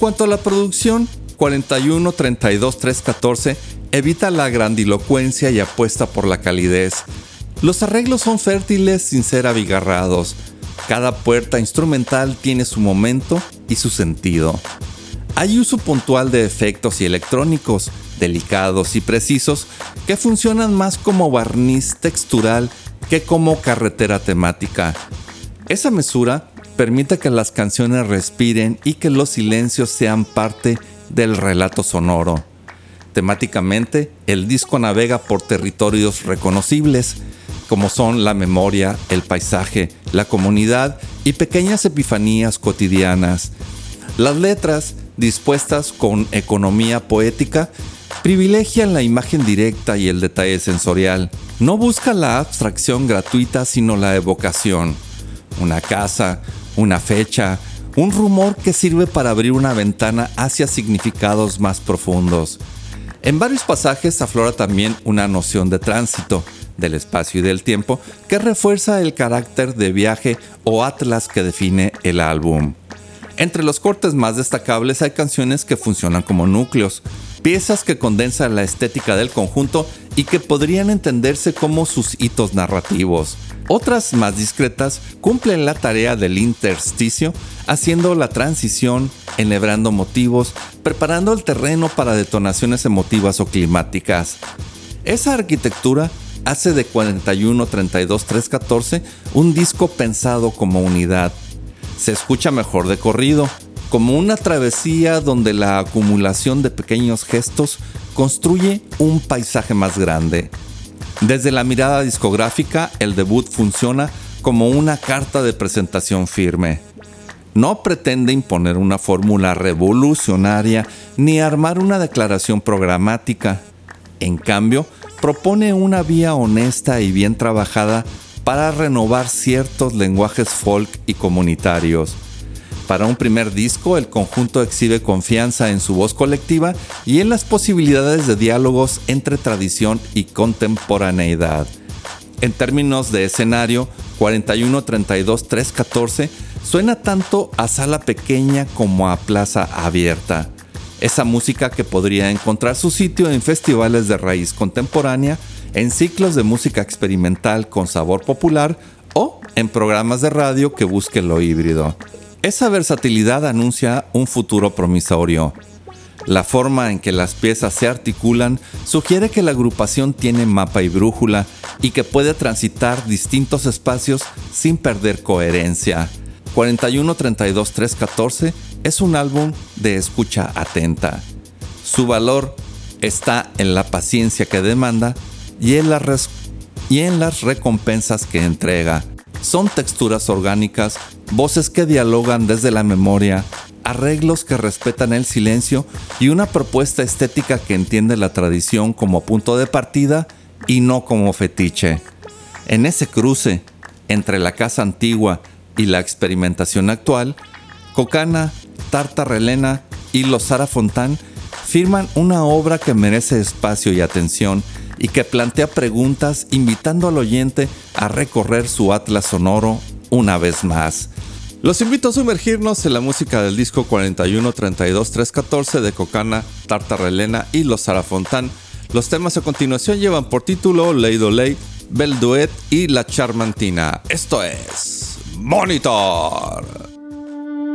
Cuanto a la producción, 41-32-314 evita la grandilocuencia y apuesta por la calidez. Los arreglos son fértiles sin ser abigarrados. Cada puerta instrumental tiene su momento y su sentido. Hay uso puntual de efectos y electrónicos, delicados y precisos, que funcionan más como barniz textural que como carretera temática. Esa mesura permite que las canciones respiren y que los silencios sean parte del relato sonoro. Temáticamente, el disco navega por territorios reconocibles, como son la memoria, el paisaje, la comunidad y pequeñas epifanías cotidianas. Las letras, dispuestas con economía poética, privilegian la imagen directa y el detalle sensorial. No busca la abstracción gratuita, sino la evocación. Una casa, una fecha, un rumor que sirve para abrir una ventana hacia significados más profundos. En varios pasajes aflora también una noción de tránsito, del espacio y del tiempo, que refuerza el carácter de viaje o atlas que define el álbum. Entre los cortes más destacables hay canciones que funcionan como núcleos, piezas que condensan la estética del conjunto y que podrían entenderse como sus hitos narrativos. Otras, más discretas, cumplen la tarea del intersticio, haciendo la transición, enhebrando motivos, preparando el terreno para detonaciones emotivas o climáticas. Esa arquitectura hace de 41-32-314 un disco pensado como unidad. Se escucha mejor de corrido, como una travesía donde la acumulación de pequeños gestos construye un paisaje más grande. Desde la mirada discográfica, el debut funciona como una carta de presentación firme. No pretende imponer una fórmula revolucionaria ni armar una declaración programática. En cambio, propone una vía honesta y bien trabajada para renovar ciertos lenguajes folk y comunitarios. Para un primer disco, el conjunto exhibe confianza en su voz colectiva y en las posibilidades de diálogos entre tradición y contemporaneidad. En términos de escenario, 41-32-314 suena tanto a sala pequeña como a plaza abierta. Esa música que podría encontrar su sitio en festivales de raíz contemporánea, en ciclos de música experimental con sabor popular o en programas de radio que busquen lo híbrido. Esa versatilidad anuncia un futuro promisorio. La forma en que las piezas se articulan sugiere que la agrupación tiene mapa y brújula y que puede transitar distintos espacios sin perder coherencia. 41-32-314 es un álbum de escucha atenta. Su valor está en la paciencia que demanda y en las recompensas que entrega. Son texturas orgánicas, voces que dialogan desde la memoria, arreglos que respetan el silencio y una propuesta estética que entiende la tradición como punto de partida y no como fetiche. En ese cruce entre la casa antigua y la experimentación actual, Cocana, Tartarelena y los Sara Fontán firman una obra que merece espacio y atención y que plantea preguntas invitando al oyente a recorrer su atlas sonoro una vez más. Los invito a sumergirnos en la música del disco 41-32-314 de Cocana, Tartarelena y los Sara Fontán. Los temas a continuación llevan por título Ley do Ley, Bel Duet y La Charmantina. Esto es Monitor.